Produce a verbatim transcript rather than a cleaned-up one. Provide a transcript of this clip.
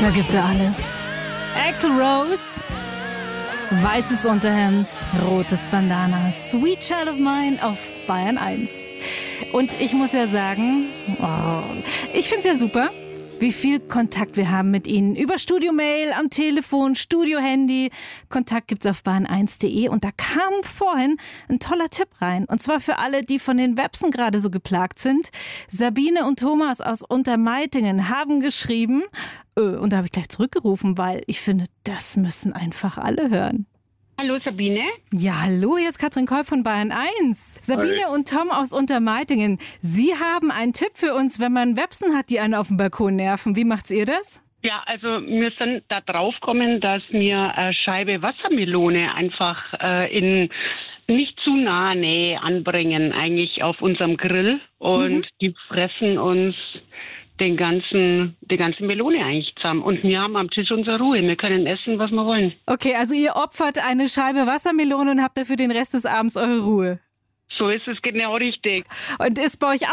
Da gibt er alles. Axl Rose, weißes Unterhemd, rotes Bandana, Sweet Child of Mine auf Bayern eins. Und ich muss ja sagen, oh, ich finde es ja super, wie viel Kontakt wir haben mit Ihnen. Über Studio-Mail, am Telefon, Studio-Handy. Kontakt gibt's auf bayern eins punkt de. Und da kam vorhin ein toller Tipp rein. Und zwar für alle, die von den Websen gerade so geplagt sind. Sabine und Thomas aus Untermeitingen haben geschrieben. Und da habe ich gleich zurückgerufen, weil ich finde, das müssen einfach alle hören. Hallo Sabine. Ja, hallo, hier ist Katrin Kolb von Bayern eins. Sabine Hi. und Tom aus Untermeitingen. Sie haben einen Tipp für uns, wenn man Websen hat, die einen auf dem Balkon nerven. Wie macht's ihr das? Ja, also wir sind da drauf gekommen, dass wir eine Scheibe Wassermelone einfach äh, in nicht zu naher Nähe anbringen, eigentlich auf unserem Grill. Und mhm. die fressen uns den ganzen, die ganze Melone eigentlich zusammen. Und wir haben am Tisch unsere Ruhe. Wir können essen, was wir wollen. Okay, also ihr opfert eine Scheibe Wassermelone und habt dafür den Rest des Abends eure Ruhe. So ist es genau richtig. Und ist bei euch